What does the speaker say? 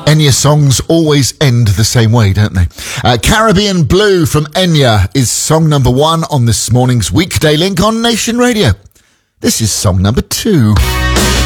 Enya songs always end the same way, don't they? Caribbean Blue from Enya is song number 1 on this morning's Weekday Link on Nation Radio. This is song number 2.